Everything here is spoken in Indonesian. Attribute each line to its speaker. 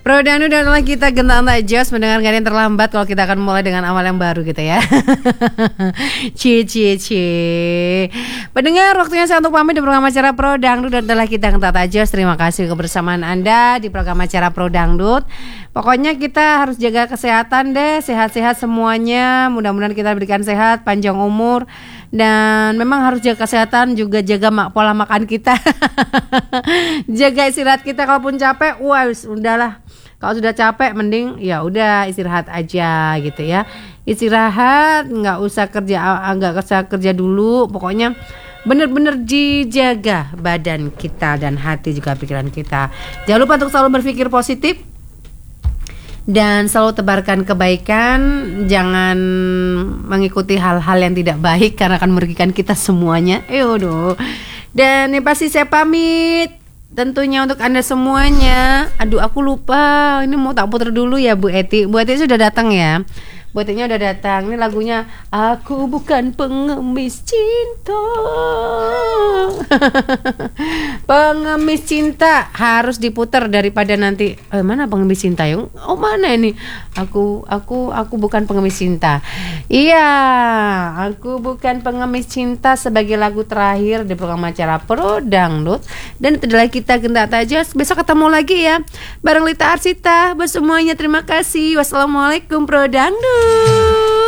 Speaker 1: Pro Dangdut adalah kita gentar tak jos mendengarkan yang terlambat kalau kita akan mulai dengan awal yang baru gitu ya. Cie. Pendengar, waktunya saya untuk pamit di program acara Pro Dangdut adalah kita gentar tak jos. Terima kasih kebersamaan Anda di program acara Pro Dangdut. Pokoknya kita harus jaga kesehatan deh, sehat-sehat semuanya. Mudah-mudahan kita diberikan sehat, panjang umur. Dan memang harus jaga kesehatan, juga jaga pola makan kita. Jaga istirahat kita, kalaupun capek, udahlah. Kalau sudah capek mending ya udah istirahat aja gitu ya. Istirahat, nggak usah kerja dulu. Pokoknya bener-bener dijaga badan kita dan hati juga pikiran kita. Jangan lupa untuk selalu berpikir positif dan selalu tebarkan kebaikan. Jangan mengikuti hal-hal yang tidak baik karena akan merugikan kita semuanya. Dan yang pasti saya pamit tentunya untuk Anda semuanya. Aduh, aku lupa. Ini mau tak putar dulu ya Bu Eti. Bu Eti sudah datang ya. Bu Etinya udah datang. Ini lagunya Aku Bukan Pengemis Cinta. Pengemis cinta harus diputar daripada nanti mana pengemis cinta ya? Oh, mana ini? Aku bukan pengemis cinta. Iya, Aku Bukan Pengemis Cinta sebagai lagu terakhir di program acara Pro Dangdut. Dan itu adalah kita gentar aja. Besok ketemu lagi ya bareng Lita Arsita. Buat semuanya terima kasih. Wassalamualaikum Pro Dangdut.